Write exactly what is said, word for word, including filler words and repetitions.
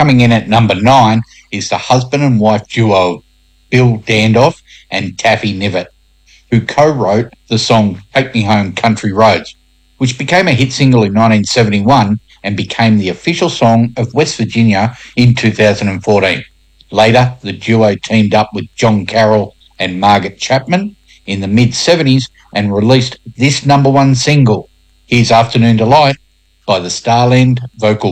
Coming in at number nine is the husband and wife duo Bill Dandoff and Taffy Nivet, who co-wrote the song Take Me Home Country Roads, which became a hit single in nineteen seventy-one and became the official song of West Virginia in two thousand fourteen. Later, the duo teamed up with John Carroll and Margaret Chapman in the mid-seventies and released this number one single, Here's Afternoon Delight, by the Starland Vocal